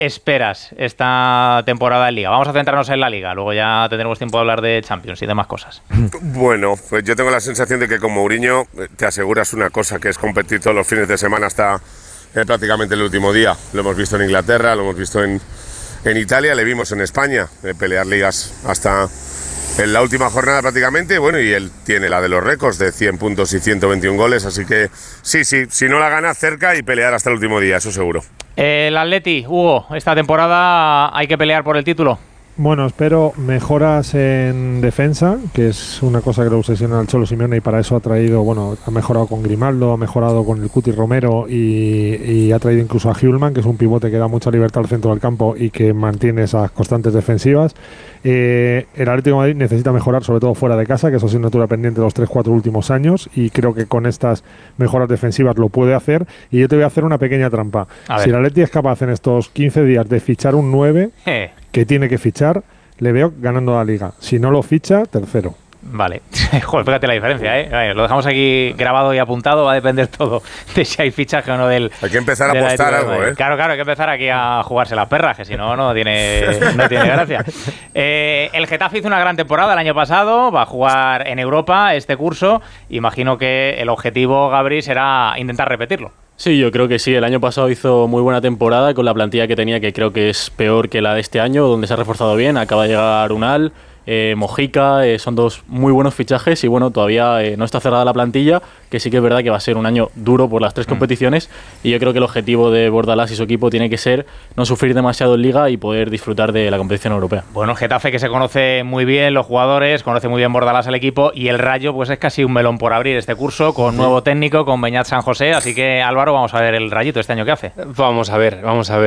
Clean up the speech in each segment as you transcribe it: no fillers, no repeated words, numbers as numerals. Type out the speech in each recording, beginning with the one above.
esperas esta temporada en Liga? Vamos a centrarnos en la Liga, luego ya tendremos tiempo de hablar de Champions y demás cosas. Bueno, pues yo tengo la sensación de que con Mourinho te aseguras una cosa, que es competir todos los fines de semana hasta prácticamente el último día. Lo hemos visto en Inglaterra, lo hemos visto en Italia, le vimos en España pelear ligas hasta en la última jornada prácticamente. Bueno, y él tiene la de los récords de 100 puntos y 121 goles, así que sí, si no la gana, cerca y pelear hasta el último día, eso seguro. El Atleti, Hugo, esta temporada hay que pelear por el título. Bueno, espero mejoras en defensa, que es una cosa que le obsesiona al Cholo Simeone, y para eso ha traído, ha mejorado con Grimaldo, ha mejorado con el Cuti Romero y ha traído incluso a Hjulman, que es un pivote que da mucha libertad al centro del campo y que mantiene esas constantes defensivas. El Atlético de Madrid necesita mejorar, sobre todo fuera de casa, que eso es asignatura pendiente de los 3-4 últimos años, y creo que con estas mejoras defensivas lo puede hacer. Y yo te voy a hacer una pequeña trampa. Si el Atleti es capaz en estos 15 días de fichar un 9... que tiene que fichar, le veo ganando la Liga. Si no lo ficha, tercero. Vale. Joder, fíjate la diferencia, ¿eh? Lo dejamos aquí grabado y apuntado. Va a depender todo de si hay fichaje o no del... Hay que empezar a apostar algo, ¿eh? Claro, hay que empezar aquí a jugarse las perras, que si no, no tiene gracia. El Getafe hizo una gran temporada el año pasado. Va a jugar en Europa este curso. Imagino que el objetivo, Gabri, será intentar repetirlo. Sí, yo creo que sí. El año pasado hizo muy buena temporada con la plantilla que tenía, que creo que es peor que la de este año, donde se ha reforzado bien. Acaba de llegar Unal, Mojica, son dos muy buenos fichajes y bueno, todavía no está cerrada la plantilla, que sí que es verdad que va a ser un año duro por las tres competiciones, y yo creo que el objetivo de Bordalás y su equipo tiene que ser no sufrir demasiado en Liga y poder disfrutar de la competición europea. Bueno, Getafe, que se conoce muy bien los jugadores, conoce muy bien Bordalás el equipo, y el Rayo pues es casi un melón por abrir este curso, con nuevo técnico, con Beñat San José, así que Álvaro, vamos a ver el Rayito este año qué hace. Vamos a ver.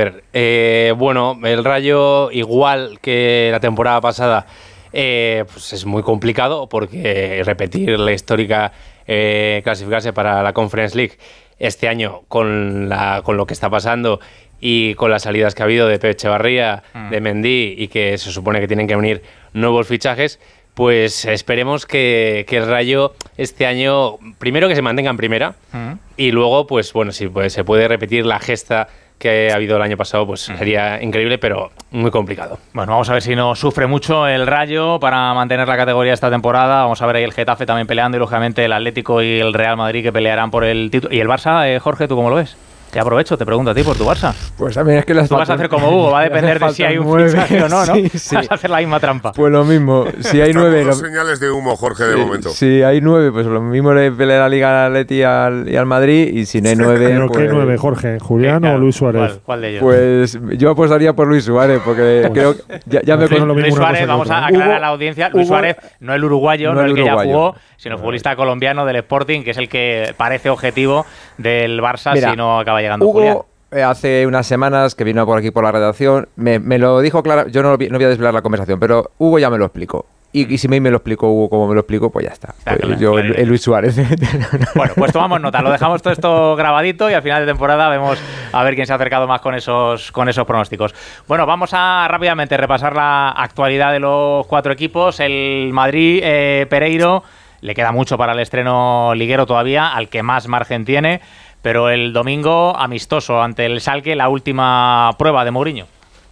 Bueno, el Rayo, igual que la temporada pasada, pues es muy complicado, porque repetir la histórica clasificarse para la Conference League este año con lo que está pasando y con las salidas que ha habido de Pepe Echevarría, de Mendy, y que se supone que tienen que venir nuevos fichajes, pues esperemos que el Rayo este año, primero que se mantenga en primera, y luego, pues bueno, si se puede repetir la gesta que ha habido el año pasado, pues sería increíble, pero muy complicado. Bueno, vamos a ver si no sufre mucho el Rayo para mantener la categoría esta temporada. Vamos a ver ahí el Getafe también peleando, y lógicamente el Atlético y el Real Madrid, que pelearán por el título. ¿Y el Barça, Jorge, tú cómo lo ves? Te aprovecho, te pregunto a ti por tu Barça. Pues también es que tú vas a hacer como Hugo, va a depender de si hay un fichaje o no, ¿no? Sí. Vas a hacer la misma trampa. Pues lo mismo, si hay 9... señales de humo, Jorge, de momento. Si hay 9, pues lo mismo le pelea la Liga al Atleti y al Madrid, y si no hay 9... ¿Pero qué 9, Jorge? ¿Julián o Luis Suárez? ¿Cuál de ellos? Pues yo apostaría por Luis Suárez, porque creo que ya me conozco. Luis Suárez, vamos a aclarar a la audiencia, Luis Suárez, no el uruguayo, no el que ya jugó, sino el futbolista colombiano del Sporting, que es el que parece objetivo del Barça. Mira, si no acaba llegando Julián. Hace unas semanas que vino por aquí por la redacción, me lo dijo claro. Yo no voy a desvelar la conversación, pero Hugo ya me lo explicó. Y si me lo explicó Hugo como me lo explicó, pues ya está. Pues claro. El Luis Suárez. Bueno, pues tomamos nota, lo dejamos todo esto grabadito, y al final de temporada vemos a ver quién se ha acercado más con esos pronósticos. Bueno, vamos a rápidamente repasar la actualidad de los cuatro equipos. El Madrid, Pereiro, le queda mucho para el estreno liguero todavía, al que más margen tiene. Pero el domingo, amistoso ante el Schalke, la última prueba de Mourinho.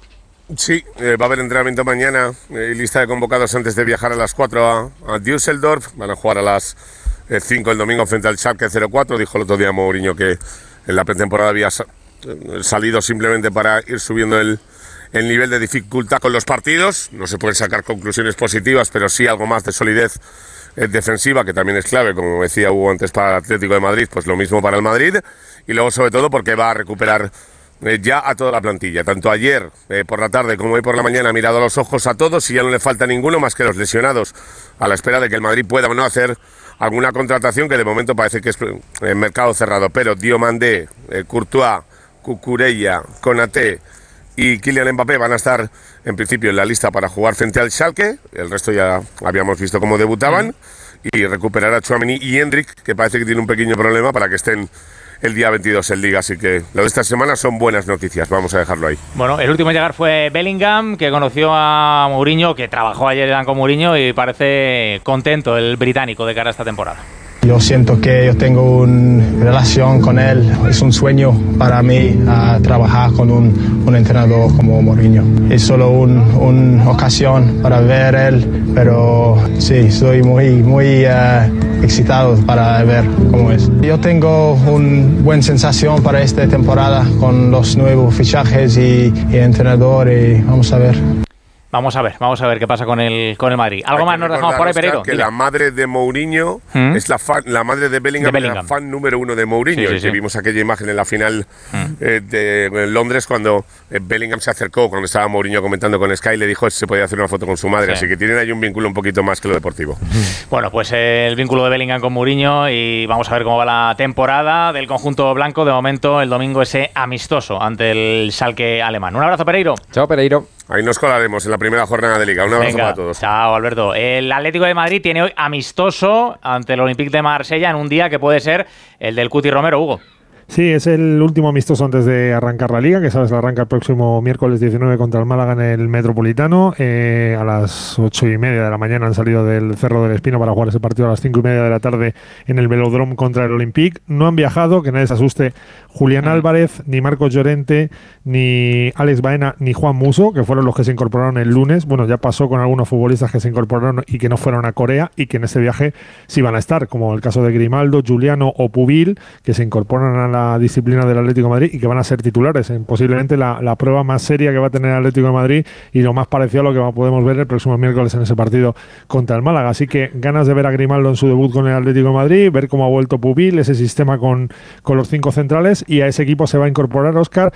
Sí, va a haber entrenamiento mañana, lista de convocados antes de viajar a las 4 a Düsseldorf. Van a jugar a las 5 el domingo frente al Schalke 04. Dijo el otro día Mourinho que en la pretemporada había salido simplemente para ir subiendo el nivel de dificultad con los partidos. No se pueden sacar conclusiones positivas, pero sí algo más de solidez defensiva, que también es clave, como decía Hugo antes, para el Atlético de Madrid, pues lo mismo para el Madrid. Y luego, sobre todo, porque va a recuperar ya a toda la plantilla. Tanto ayer por la tarde como hoy por la mañana ha mirado a los ojos a todos, y ya no le falta ninguno más que los lesionados, a la espera de que el Madrid pueda o no hacer alguna contratación, que de momento parece que es mercado cerrado. Pero Diomandé, Courtois, Cucurella, Konaté y Kylian Mbappé van a estar en principio en la lista para jugar frente al Schalke. El resto ya habíamos visto cómo debutaban. Y recuperar a Tchouaméni y Endrick, que parece que tiene un pequeño problema, para que estén el día 22 en Liga. Así que lo de esta semana son buenas noticias, vamos a dejarlo ahí. Bueno, el último en llegar fue Bellingham, que conoció a Mourinho, que trabajó ayer con Mourinho, y parece contento el británico de cara a esta temporada. Yo siento que yo tengo una relación con él, es un sueño para mí trabajar con un entrenador como Mourinho. Es solo una ocasión para ver él, pero sí, estoy muy excitado para ver cómo es. Yo tengo una buena sensación para esta temporada con los nuevos fichajes y entrenador y vamos a ver. Vamos a ver qué pasa con el Madrid. ¿Algo más nos dejamos por ahí, Pereiro? Que la madre de Mourinho es la madre de Bellingham, la fan número 1 de Mourinho. Sí. Vimos aquella imagen en la final de Londres cuando Bellingham se acercó, cuando estaba Mourinho comentando con Sky, le dijo si se podía hacer una foto con su madre. Así que tienen ahí un vínculo un poquito más que lo deportivo. Bueno, pues el vínculo de Bellingham con Mourinho y vamos a ver cómo va la temporada del conjunto blanco. De momento, el domingo ese amistoso ante el Schalke alemán. Un abrazo, Pereiro. Chao, Pereiro. Ahí nos colaremos en la primera jornada de Liga. Un abrazo para todos. Chao, Alberto. El Atlético de Madrid tiene hoy amistoso ante el Olympique de Marsella en un día que puede ser el del Cuti Romero, Hugo. Sí, es el último amistoso antes de arrancar la Liga, que sabes, la arranca el próximo miércoles 19 contra el Málaga en el Metropolitano. A las 8:30 de la mañana han salido del Cerro del Espino para jugar ese partido a las 5:30 de la tarde en el Velódromo contra el Olympique. No han viajado, que nadie se asuste, Julián Álvarez, ni Marcos Llorente, ni Alex Baena, ni Juan Musso, que fueron los que se incorporaron el lunes. Bueno, ya pasó con algunos futbolistas que se incorporaron y que no fueron a Corea y que en ese viaje sí van a estar, como el caso de Grimaldo, Juliano o Pubil, que se incorporan a la disciplina del Atlético de Madrid y que van a ser titulares en posiblemente la prueba más seria que va a tener el Atlético de Madrid y lo más parecido a lo que podemos ver el próximo miércoles en ese partido contra el Málaga. Así que ganas de ver a Grimaldo en su debut con el Atlético de Madrid, ver cómo ha vuelto Pubil, ese sistema con los 5 centrales, y a ese equipo se va a incorporar, Óscar,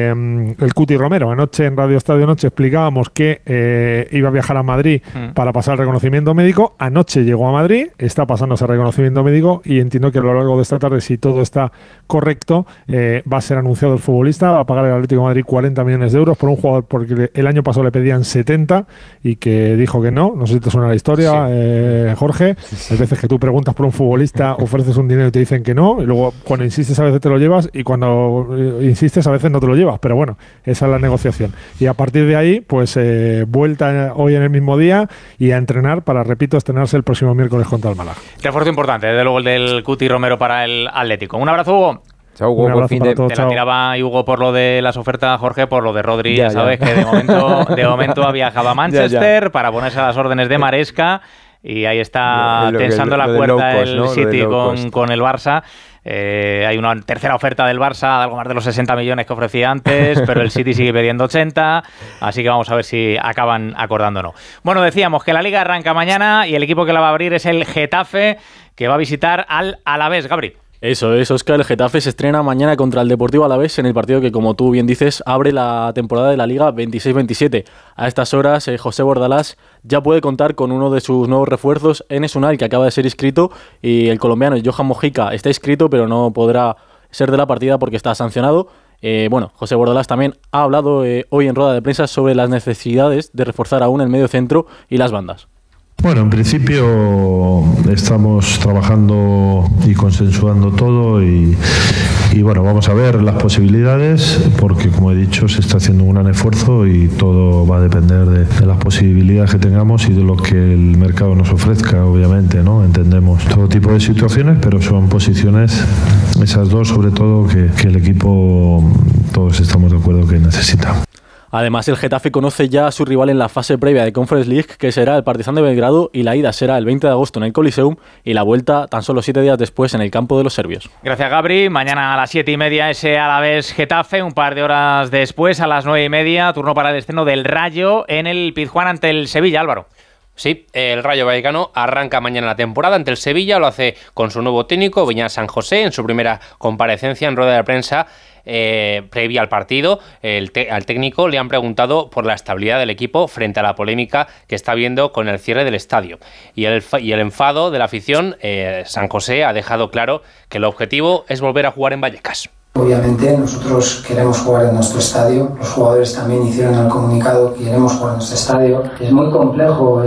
el Cuti Romero. Anoche en Radio Estadio Noche explicábamos que iba a viajar a Madrid para pasar el reconocimiento médico. Anoche llegó a Madrid, está pasando ese reconocimiento médico y entiendo que a lo largo de esta tarde, si todo está correcto, va a ser anunciado el futbolista. Va a pagar el Atlético de Madrid 40 millones de euros por un jugador porque el año pasado le pedían 70 y que dijo que no. No sé si te suena la historia, Jorge. Hay veces que tú preguntas por un futbolista, ofreces un dinero y te dicen que no, y luego cuando insistes a veces te lo llevas y cuando insistes a veces no te lo llevas, pero bueno, esa es la negociación. Y a partir de ahí, pues vuelta hoy en el mismo día y a entrenar para, repito, estrenarse el próximo miércoles contra el Málaga. Refuerzo importante, desde luego el del Cuti Romero para el Atlético. Un abrazo, Hugo. Chao, Hugo. Un abrazo para todos, te la tiraba Hugo por lo de las ofertas, Jorge, por lo de Rodri, ya sabes que de momento ha viajado a Manchester para ponerse a las órdenes de Maresca y ahí está tensando la cuerda el City con el Barça. Hay una tercera oferta del Barça, algo más de los 60 millones que ofrecía antes, pero el City sigue pidiendo 80, así que vamos a ver si acaban acordando o no. Bueno, decíamos que la Liga arranca mañana y el equipo que la va a abrir es el Getafe, que va a visitar al Alavés, Gabri. Eso es, Óscar. El Getafe se estrena mañana contra el Deportivo Alavés en el partido que, como tú bien dices, abre la temporada de la Liga 26-27. A estas horas, José Bordalás ya puede contar con uno de sus nuevos refuerzos, Enes Unal, que acaba de ser inscrito, y el colombiano Johan Mojica está inscrito, pero no podrá ser de la partida porque está sancionado. José Bordalás también ha hablado hoy en rueda de prensa sobre las necesidades de reforzar aún el medio centro y las bandas. Bueno, en principio estamos trabajando y consensuando todo y bueno, vamos a ver las posibilidades porque, como he dicho, se está haciendo un gran esfuerzo y todo va a depender de las posibilidades que tengamos y de lo que el mercado nos ofrezca, obviamente, ¿no? Entendemos todo tipo de situaciones, pero son posiciones, esas dos sobre todo, que el equipo todos estamos de acuerdo que necesita. Además, el Getafe conoce ya a su rival en la fase previa de Conference League, que será el Partizan de Belgrado, y la ida será el 20 de agosto en el Coliseum y la vuelta tan solo 7 días después en el campo de los serbios. Gracias, Gabri. Mañana a las 7:30 ese Alavés Getafe, un par de horas después, a las 9:30, turno para el estreno del Rayo en el Pizjuán ante el Sevilla, Álvaro. Sí, el Rayo Vallecano arranca mañana la temporada ante el Sevilla, lo hace con su nuevo técnico, Beñat San José, en su primera comparecencia en rueda de prensa previa al partido. Al técnico le han preguntado por la estabilidad del equipo frente a la polémica que está habiendo con el cierre del estadio. Y el enfado de la afición, San José ha dejado claro que el objetivo es volver a jugar en Vallecas. Obviamente nosotros queremos jugar en nuestro estadio, los jugadores también hicieron el comunicado que queremos jugar en nuestro estadio. Es muy complejo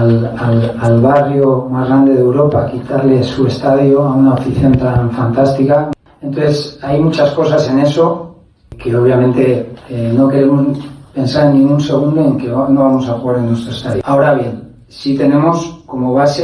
al barrio más grande de Europa quitarle su estadio a una afición tan fantástica. Entonces hay muchas cosas en eso que obviamente no queremos pensar en ningún segundo en que no vamos a jugar en nuestro estadio. Ahora bien, sí tenemos como base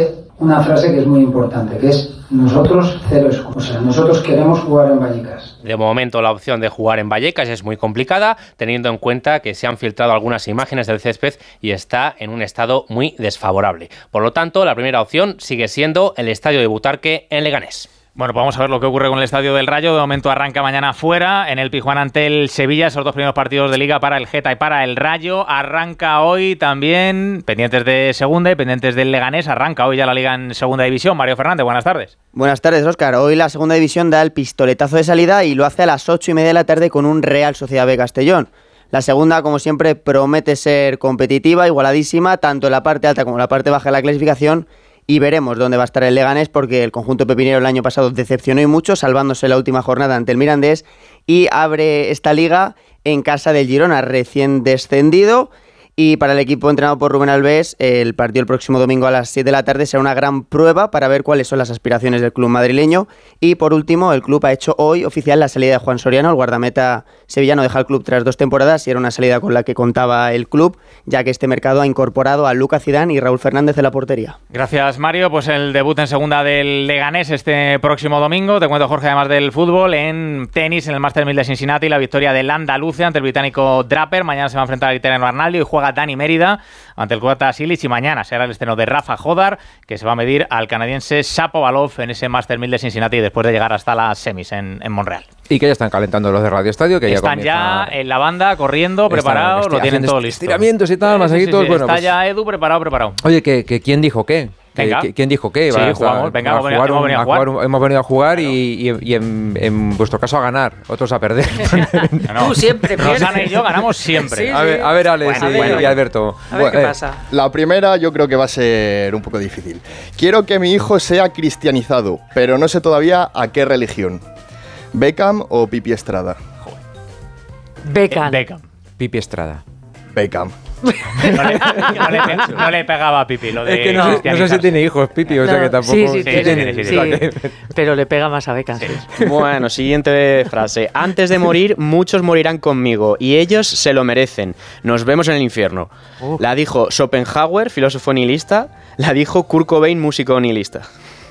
una frase que es muy importante, que es nosotros cero excusas, nosotros queremos jugar en Vallecas. De momento la opción de jugar en Vallecas es muy complicada, teniendo en cuenta que se han filtrado algunas imágenes del césped y está en un estado muy desfavorable. Por lo tanto, la primera opción sigue siendo el estadio de Butarque en Leganés. Bueno, pues vamos a ver lo que ocurre con el Estadio del Rayo. De momento arranca mañana fuera, en el Pizjuán ante el Sevilla, esos 2 primeros partidos de Liga para el Geta y para el Rayo. Arranca hoy también, pendientes de Segunda y pendientes del Leganés, arranca hoy ya la Liga en Segunda División. Mario Fernández, buenas tardes. Buenas tardes, Óscar. Hoy la Segunda División da el pistoletazo de salida y lo hace a las 8:30 de la tarde con un Real Sociedad B Castellón. La segunda, como siempre, promete ser competitiva, igualadísima, tanto en la parte alta como en la parte baja de la clasificación. Y veremos dónde va a estar el Leganés, porque el conjunto pepinero el año pasado decepcionó y mucho, salvándose la última jornada ante el Mirandés, y abre esta liga en casa del Girona, recién descendido. Y para el equipo entrenado por Rubén Alves, el partido el próximo domingo a las 7 de la tarde será una gran prueba para ver cuáles son las aspiraciones del club madrileño. Y por último, el club ha hecho hoy oficial la salida de Juan Soriano. El guardameta sevillano deja el club tras 2 temporadas y era una salida con la que contaba el club, ya que este mercado ha incorporado a Lucas Zidane y Raúl Fernández en la portería. Gracias, Mario. Pues el debut en segunda del Leganés este próximo domingo. Te cuento, Jorge, además del fútbol, en tenis, en el Master 1000 de Cincinnati, la victoria del Andaluce ante el británico Draper. Mañana se va a enfrentar al italiano Arnaldo y juega Dani Mérida ante el croata Silic, y mañana será el estreno de Rafa Jodar, que se va a medir al canadiense Shapovalov en ese Master 1000 de Cincinnati después de llegar hasta las semis en Montreal. Y que ya están calentando los de Radio Estadio, que están ya en la banda, corriendo, preparados, lo tienen todo listo. Estiramientos y tal, masajitos. Bueno, está ya Edu preparado. Oye, que ¿quién dijo qué? Venga. ¿Quién dijo qué? Sí, jugamos. Venga, hemos venido a jugar. Hemos venido a jugar y en vuestro caso a ganar, otros a perder. No. Tú siempre pierdes. Rosana y yo ganamos siempre. Sí. A ver, Alex y Alberto. A ver qué pasa. La primera yo creo que va a ser un poco difícil. Quiero que mi hijo sea cristianizado, pero no sé todavía a qué religión. ¿Beckham o Pipi Estrada? Beckham. Pipi Estrada. Beckham. No le pegaba a Pipi lo de es que no sé si tiene hijos Pipi, o sea que tampoco. Sí, pero le pega más a Beckham. Sí. Bueno, siguiente frase. Antes de morir, muchos morirán conmigo y ellos se lo merecen. Nos vemos en el infierno. La dijo Schopenhauer, filósofo nihilista. La dijo Kurt Cobain, músico nihilista.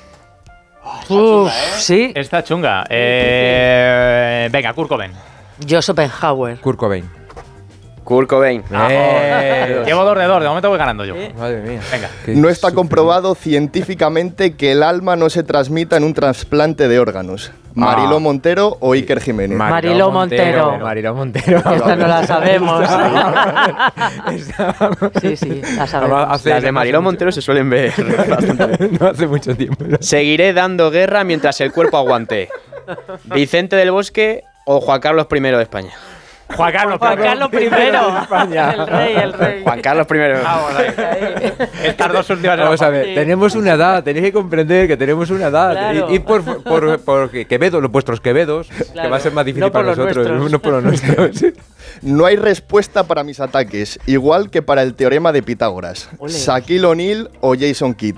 Sí. Está chunga. Venga, Kurt Cobain. Yo Schopenhauer. Kurt Cobain. Llevo 2 de 2, de momento voy ganando yo. Madre mía. Venga. No está comprobado científicamente que el alma no se transmita en un trasplante de órganos. ¿¿Mariló Montero o Iker Jiménez? Mariló Montero. Esta no la sabemos. Sí, la sabemos. Las de Mariló Montero se suelen ver bastante. No hace mucho tiempo. Seguiré dando guerra mientras el cuerpo aguante. ¿Vicente del Bosque o Juan Carlos I de España? Juan Carlos I. El rey. Juan Carlos I. Estas dos últimas. Vamos a ver, tenemos una edad, tenéis que comprender que tenemos una edad. Claro. Y por Quevedo, vuestros Quevedos, claro, que va a ser más difícil para nosotros, no por los nuestros. No hay respuesta para mis ataques, igual que para el teorema de Pitágoras. ¿Shaquille O'Neal o Jason Kidd?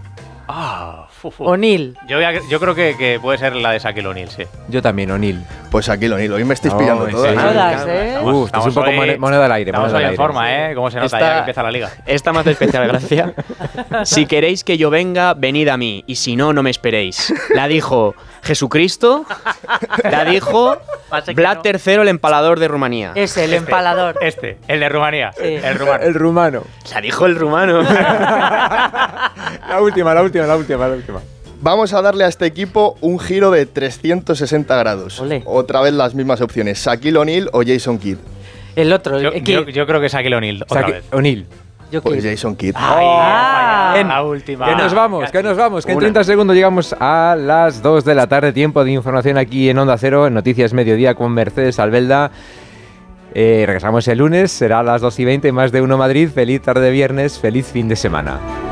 O'Neal. Yo creo que puede ser la de Shaquille O'Neal, sí. Yo también, O'Neal. Pues Shaquille O'Neal, hoy me estáis pillando todas. Estás un poco moneda al aire. Estamos hoy en forma, ¿eh? Cómo se nota ya que empieza la liga. Esta más de especial gracia. Si queréis que yo venga, venid a mí, y si no, no me esperéis. La dijo Jesucristo, la dijo Vlad III, el empalador de Rumanía. Es el empalador. El de Rumanía. Sí. El rumano. La dijo el rumano. La última. Vamos a darle a este equipo un giro de 360 grados. Olé. Otra vez las mismas opciones. ¿Shaquille O'Neal o Jason Kidd? El otro. Yo creo que Shaquille O'Neal. O'Neal. Pues Jason Kidd. La última. Que nos vamos. Que en 30 segundos llegamos a las 2 de la tarde. Tiempo de información aquí en Onda Cero, en Noticias Mediodía con Mercedes Albelda. Regresamos el lunes, será a las 2:20, más de uno Madrid. Feliz tarde de viernes, feliz fin de semana.